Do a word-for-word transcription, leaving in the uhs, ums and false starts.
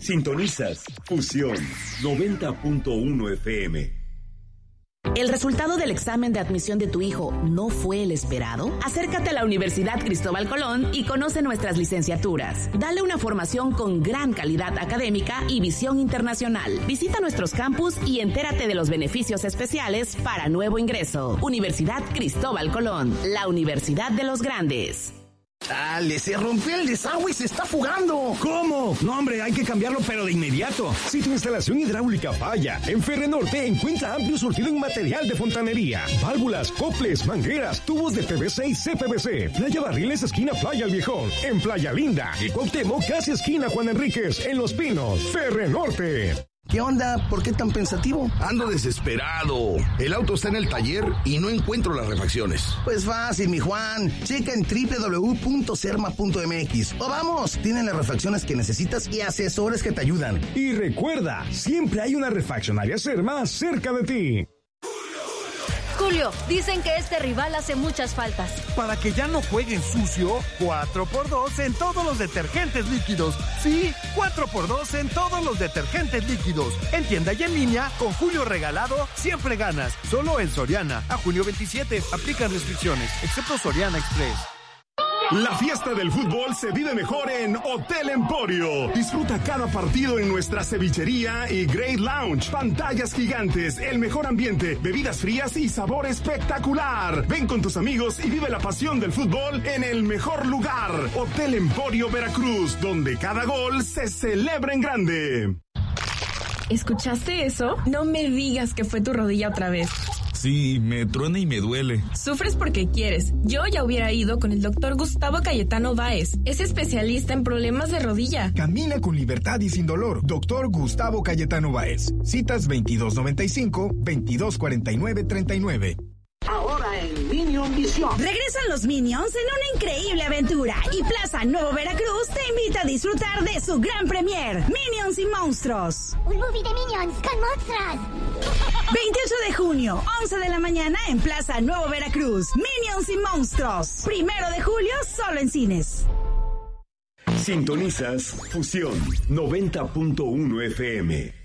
Sintonizas Fusión noventa punto uno F M. ¿El resultado del examen de admisión de tu hijo no fue el esperado? Acércate a la Universidad Cristóbal Colón y conoce nuestras licenciaturas. Dale una formación con gran calidad académica y visión internacional. Visita nuestros campus y entérate de los beneficios especiales para nuevo ingreso. Universidad Cristóbal Colón, la universidad de los grandes. ¡Dale! ¡Se rompió el desagüe y se está fugando! ¿Cómo? No, hombre, hay que cambiarlo, pero de inmediato. Si tu instalación hidráulica falla, en Ferrenorte encuentra amplio surtido en material de fontanería. Válvulas, coples, mangueras, tubos de P V C y C P V C. Playa Barriles, esquina Playa El Viejón. En Playa Linda y Cuauhtémoc, casi esquina Juan Enríquez. En Los Pinos, Ferrenorte. ¿Qué onda? ¿Por qué tan pensativo? Ando desesperado. El auto está en el taller y no encuentro las refacciones. Pues fácil, mi Juan. Checa en doble u doble u doble u punto serma punto m x. O vamos, tienen las refacciones que necesitas y asesores que te ayudan. Y recuerda, siempre hay una refaccionaria Serma cerca de ti. Julio, dicen que este rival hace muchas faltas. Para que ya no jueguen sucio, cuatro por dos en todos los detergentes líquidos. Sí, cuatro por dos en todos los detergentes líquidos. En tienda y en línea, con Julio regalado, siempre ganas. Solo en Soriana. A junio veintisiete, aplican restricciones, excepto Soriana Express. La fiesta del fútbol se vive mejor en Hotel Emporio. Disfruta cada partido en nuestra cevichería y Great Lounge. Pantallas gigantes, el mejor ambiente, bebidas frías y sabor espectacular. Ven con tus amigos y vive la pasión del fútbol en el mejor lugar. Hotel Emporio Veracruz, donde cada gol se celebra en grande. ¿Escuchaste eso? No me digas que fue tu rodilla otra vez. Sí, me truena y me duele. Sufres porque quieres. Yo ya hubiera ido con el doctor Gustavo Cayetano Báez. Es especialista en problemas de rodilla. Camina con libertad y sin dolor. Doctor Gustavo Cayetano Báez. Citas veintidós noventa y cinco, veintidós cuarenta y nueve, treinta y nueve. Ahora en Minion Visión. Regresan los Minions en una increíble aventura y Plaza Nuevo Veracruz te invita a disfrutar de su gran premier, Minions y Monstruos. Un movie de Minions con monstruos. veintiocho de junio, once de la mañana en Plaza Nuevo Veracruz. Minions y Monstruos. Primero de julio, solo en cines. Sintonizas Fusión noventa punto uno F M.